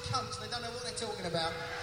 cunts. They don't know what they're talking about.